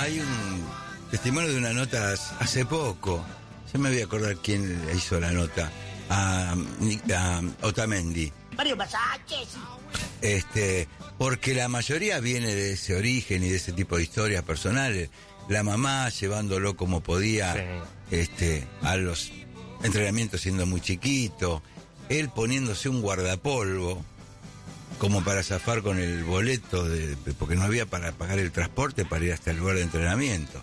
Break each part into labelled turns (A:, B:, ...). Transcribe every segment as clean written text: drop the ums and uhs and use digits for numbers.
A: Hay un testimonio de una nota hace poco. Yo me voy a acordar quién hizo la nota. A Otamendi.
B: Mario Masache, sí.
A: Porque la mayoría viene de ese origen y de ese tipo de historias personales. La mamá llevándolo como podía, sí, a los entrenamientos siendo muy chiquito. Él poniéndose un guardapolvo como para zafar con el boleto, porque no había para pagar el transporte para ir hasta el lugar de entrenamiento.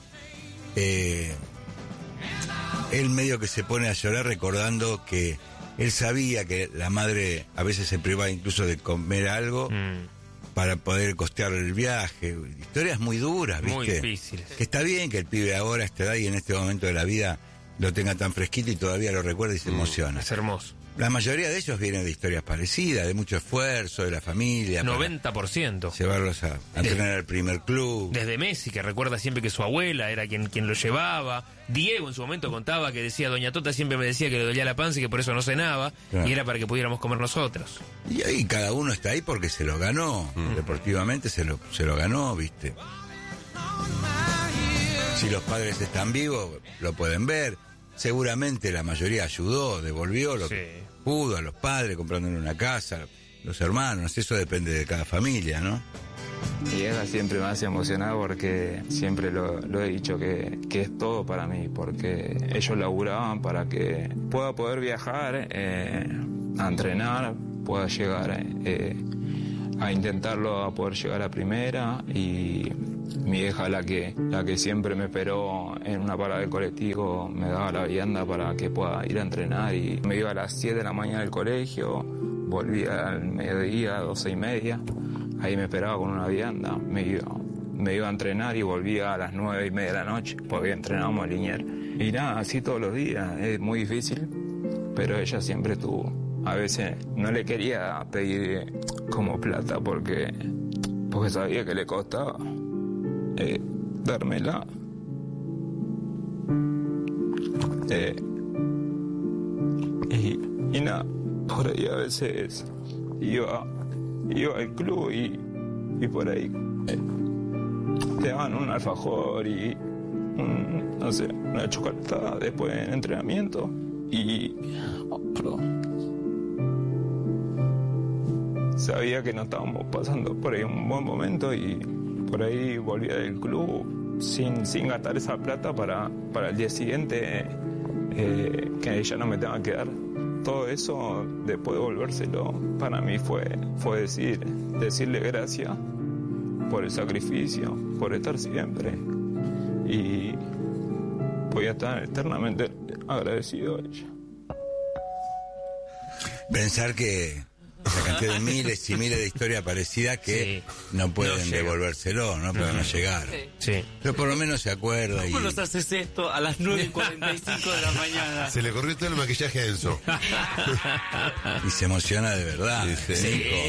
A: Él medio que se pone a llorar recordando que él sabía que la madre a veces se privaba incluso de comer algo para poder costear el viaje. Historias muy duras, ¿viste?
C: Muy difíciles.
A: Que está bien que el pibe ahora, a esta edad y en este momento de la vida, lo tenga tan fresquito y todavía lo recuerda y se emociona.
C: Es hermoso.
A: La mayoría de ellos vienen de historias parecidas, de mucho esfuerzo, de la familia.
C: 90%.
A: Llevarlos a entrenar al primer club.
C: Desde Messi, que recuerda siempre que su abuela era quien lo llevaba. Diego en su momento contaba que decía, Doña Tota siempre me decía que le dolía la panza y que por eso no cenaba. Claro. Y era para que pudiéramos comer nosotros.
A: Y ahí cada uno está ahí porque se lo ganó. Deportivamente se lo ganó, ¿viste? Si los padres están vivos, lo pueden ver. Seguramente la mayoría ayudó, devolvió lo que pudo a los padres, comprándole una casa, los hermanos, eso depende de cada familia, ¿no?
D: Mi vieja siempre me hace emocionar porque siempre lo he dicho que es todo para mí, porque ellos laburaban para que pueda poder viajar, a entrenar, pueda llegar a intentarlo, a poder llegar a primera, y mi vieja la que siempre me esperó en una parada del colectivo, me daba la vianda para que pueda ir a entrenar, y me iba a las 7 de la mañana del colegio, volvía al mediodía, 12:30, ahí me esperaba con una vianda, me iba a entrenar y volvía a las 9:30 de la noche, porque entrenábamos en Liniers. Y nada, así todos los días, es muy difícil, pero ella siempre estuvo. A veces no le quería pedir como plata porque sabía que le costaba dármela. Y nada, por ahí a veces iba al club y por ahí te daban un alfajor y una chocolatada después del entrenamiento y sabía que no estábamos pasando por ahí un buen momento y por ahí volvía del club sin gastar esa plata para el día siguiente, que ya no me tenga que dar. Todo eso, después de volvérselo, para mí fue decirle gracias por el sacrificio, por estar siempre. Y voy a estar eternamente agradecido a ella.
A: Pensar que esa cantidad de miles y miles de historias parecidas que no pueden devolvérselo, no pueden llegar.
C: Sí.
A: Pero por lo menos se acuerda.
B: ¿Cómo nos haces esto a las 9:45 de la mañana?
E: Se le corrió todo el maquillaje a Enzo.
A: Y se emociona de verdad.
E: Sí.